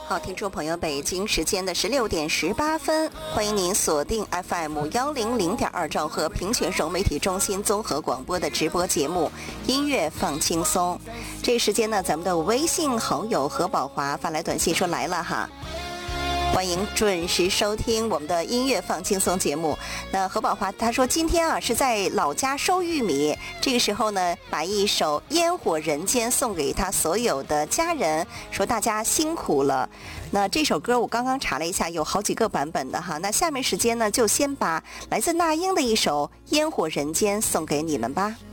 好，听众朋友，北京时间的16:18，欢迎您锁定 FM100.2兆赫平泉省媒体中心综合广播的直播节目《音乐放轻松》。这时间呢，咱们的微信好友何宝华发来短信说来了哈。欢迎准时收听我们的音乐放轻松节目。那何宝华他说今天啊是在老家收玉米，这个时候呢把一首《烟火人间》送给他所有的家人，说大家辛苦了。那这首歌我刚刚查了一下，有好几个版本的哈。那下面时间呢就先把来自那英的一首《烟火人间》送给你们吧。